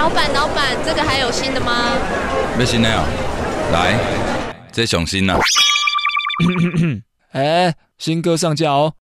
老板，这个还有新的吗？ 要新的哦，来，这上新啊。 新歌上架哦，